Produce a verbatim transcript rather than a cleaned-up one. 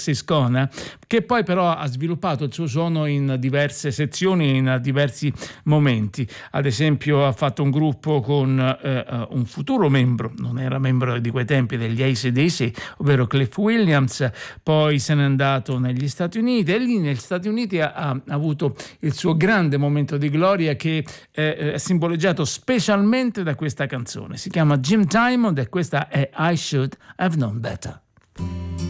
Alexis Kohn, che poi però ha sviluppato il suo suono in diverse sezioni, in diversi momenti. Ad esempio ha fatto un gruppo con eh, un futuro membro, non era membro di quei tempi, degli A C D C, ovvero Cliff Williams, poi se n'è andato negli Stati Uniti e lì negli Stati Uniti ha, ha avuto il suo grande momento di gloria, che è, è simboleggiato specialmente da questa canzone. Si chiama Jim Diamond e questa è I Should Have Known Better.